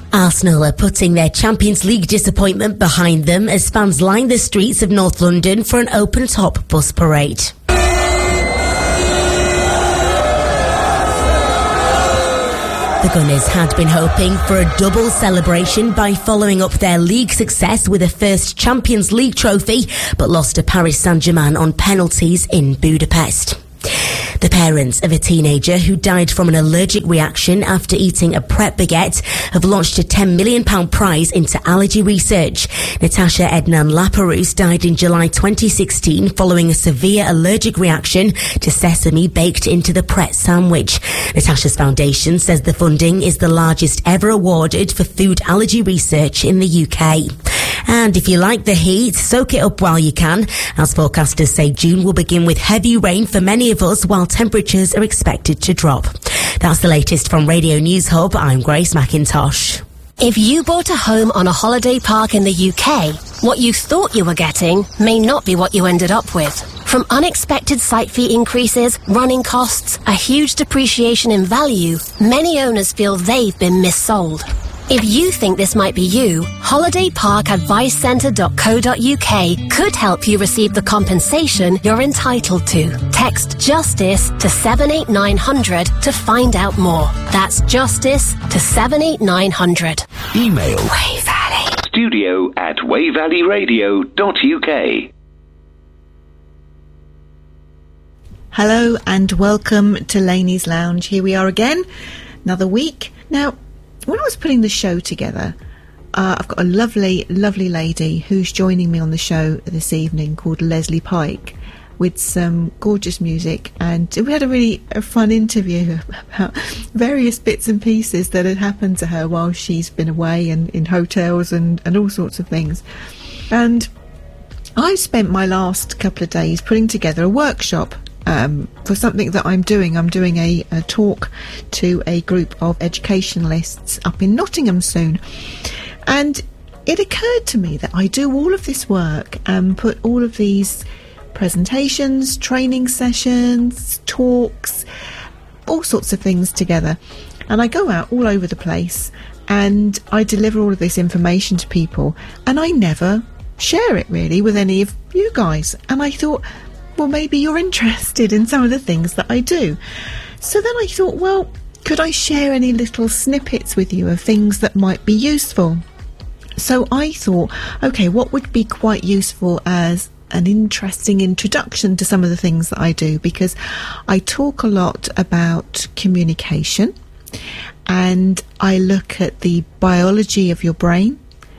Arsenal are putting their Champions League disappointment behind them as fans line the streets of North London for an open-top bus parade. The Gunners had been hoping for a double celebration by following up their league success with a first Champions League trophy, but lost to Paris Saint-Germain on penalties in Budapest. The parents of a teenager who died from an allergic reaction after eating a Pret baguette have launched a £10 million prize into allergy research. Natasha Ednan Laperouse died in July 2016 following a severe allergic reaction to sesame baked into the Pret sandwich. Natasha's foundation says the funding is the largest ever awarded for food allergy research in the UK. And if you like the heat, soak it up while you can, as forecasters say June will begin with heavy rain for many of us while temperatures are expected to drop. That's the latest from Radio News Hub. I'm Grace McIntosh. If you bought a home on a holiday park in the UK, what you thought you were getting may not be what you ended up with. From unexpected site fee increases, running costs, a huge depreciation in value, many owners feel they've been missold. If you think this might be you, holidayparkadvicecentre.co.uk could help you receive the compensation you're entitled to. Text JUSTICE to 78900 to find out more. That's JUSTICE to 78900. Email Way Valley studio@wayvalleyradio.uk. Hello and welcome to Lainey's Lounge. Here we are again, another week. Now, when I was putting the show together, I've got a lovely, lovely lady who's joining me on the show this evening called Leslie Pike with some gorgeous music, and we had a fun interview about various bits and pieces that had happened to her while she's been away and in hotels and all sorts of things. And I've spent my last couple of days putting together a workshop for something that I'm doing. I'm doing a talk to a group of educationalists up in Nottingham soon. And it occurred to me that I do all of this work and put all of these presentations, training sessions, talks, all sorts of things together. And I go out all over the place and I deliver all of this information to people, and I never share it really with any of you guys. And I thought, well, maybe you're interested in some of the things that I do. So then I thought, well, could I share any little snippets with you of things that might be useful? So I thought, okay, what would be quite useful as an interesting introduction to some of the things that I do? Because I talk a lot about communication, and I look at the biology of your brain,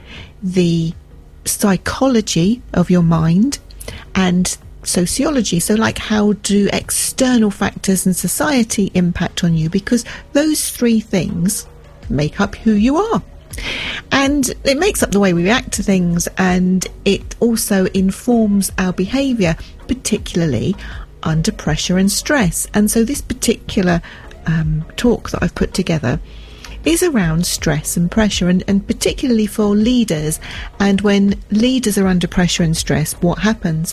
the psychology of your mind, and sociology. So like, how do external factors and society impact on you? Because those three things make up who you are, and it makes up the way we react to things, and it also informs our behaviour, particularly under pressure and stress. And so this particular talk that I've put together is around stress and pressure, and particularly for leaders, and when leaders are under pressure and stress, what happens?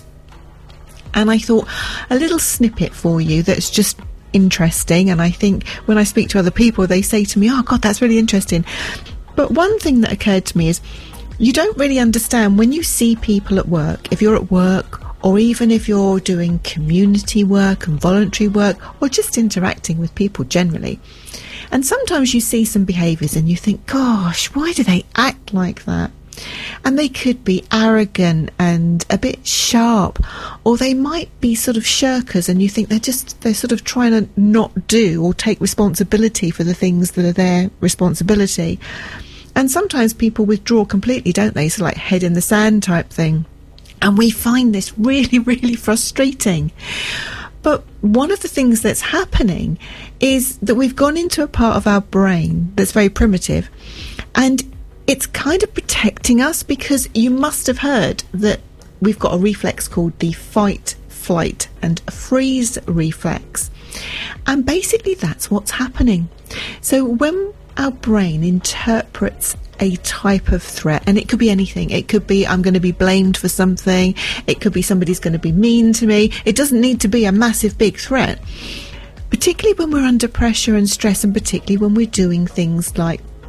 And I thought a little snippet for you that's just interesting, and I think when I speak to other people, they say to me, oh God, that's really interesting. But one thing that occurred to me is you don't really understand when you see people at work, if you're at work, or even if you're doing community work and voluntary work, or just interacting with people generally. And sometimes you see some behaviours and you think, gosh, why do they act like that? And they could be arrogant and a bit sharp, or they might be sort of shirkers, and you think they're sort of trying to not do or take responsibility for the things that are their responsibility. And sometimes people withdraw completely, don't they? So like head in the sand type thing. And we find this really, really frustrating. But one of the things that's happening is that we've gone into a part of our brain that's very primitive, and it's kind of protecting us, because you must have heard that we've got a reflex called the fight, flight and freeze reflex. And basically that's what's happening. So when our brain interprets a type of threat, and it could be anything. It could be I'm going to be blamed for something. It could be somebody's going to be mean to me. It doesn't need to be a massive big threat. Particularly when we're under pressure and stress, and particularly when we're doing things like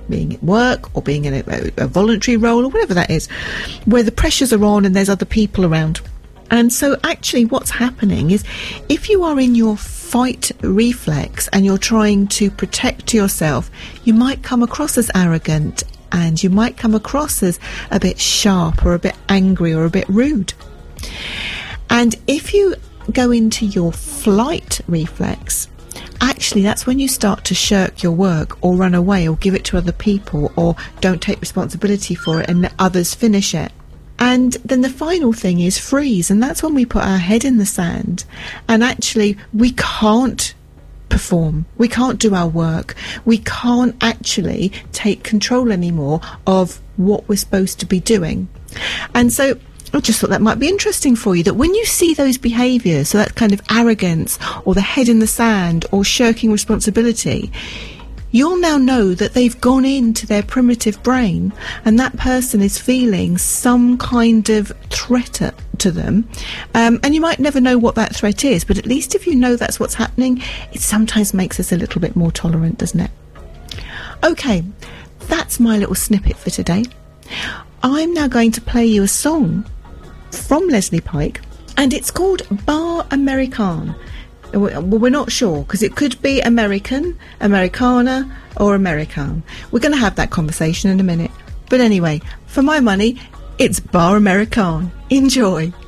being at work or being in a voluntary role or whatever that is, where the pressures are on and there's other people around. And so actually what's happening is, if you are in your fight reflex and you're trying to protect yourself, you might come across as arrogant, and you might come across as a bit sharp or a bit angry or a bit rude. And if you go into your flight reflex, actually that's when you start to shirk your work or run away or give it to other people or don't take responsibility for it and let others finish it. And then the final thing is freeze, and that's when we put our head in the sand and actually we can't perform, we can't do our work, we can't actually take control anymore of what we're supposed to be doing. And so I just thought that might be interesting for you, that when you see those behaviours, so that kind of arrogance or the head in the sand or shirking responsibility, you'll now know that they've gone into their primitive brain and that person is feeling some kind of threat to them. And you might never know what that threat is, but at least if you know that's what's happening, it sometimes makes us a little bit more tolerant, doesn't it? Okay, that's my little snippet for today. I'm now going to play you a song from Leslie Pike, and it's called Bar American. Well, we're not sure, because it could be American, Americana, or American. We're going to have that conversation in a minute. But anyway, for my money, it's Bar American. Enjoy.